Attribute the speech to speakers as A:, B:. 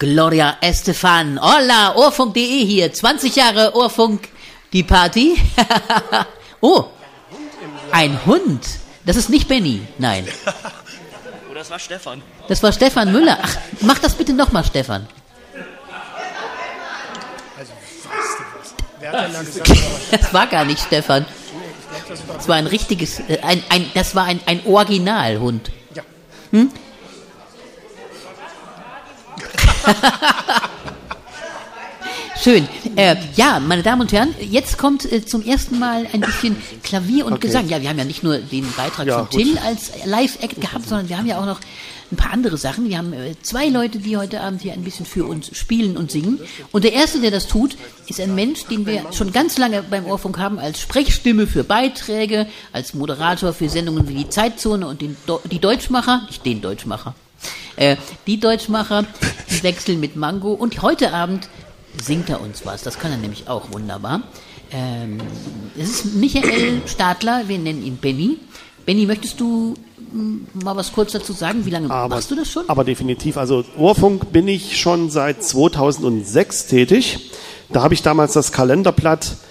A: Gloria Estefan. Hola, Ohrfunk.de hier. 20 Jahre Ohrfunk, die Party. Oh, ein Hund. Das ist nicht Benny, nein.
B: Oh, das war Stefan.
A: Das war Stefan Müller. Ach, mach das bitte nochmal, Stefan.
C: Also, weißt du was? Wer hat denn da gesagt?
A: Das war gar nicht Stefan. Das war ein richtiges, das war ein Originalhund.
C: Ja.
A: Hm? Schön. Ja, meine Damen und Herren, jetzt kommt zum ersten Mal ein bisschen Klavier und Gesang. Ja, wir haben ja nicht nur den Beitrag von Till als Live-Act gehabt, sondern wir haben ja auch noch ein paar andere Sachen. Wir haben 2 Leute, die heute Abend hier ein bisschen für uns spielen und singen. Und der Erste, der das tut, ist ein Mensch, den wir schon ganz lange beim Ohrfunk haben, als Sprechstimme für Beiträge, als Moderator für Sendungen wie die Zeitzone und die Deutschmacher, nicht den Deutschmacher, die Deutschmacher, die wechseln mit Mango. Und heute Abend singt er uns was. Das kann er nämlich auch wunderbar. Es ist Michael Stadler, wir nennen ihn Benny. Benny, möchtest du mal was kurz dazu sagen? Wie lange machst du das schon?
D: Aber definitiv. Also Ohrfunk bin ich schon seit 2006 tätig. Da habe ich damals das Kalenderblatt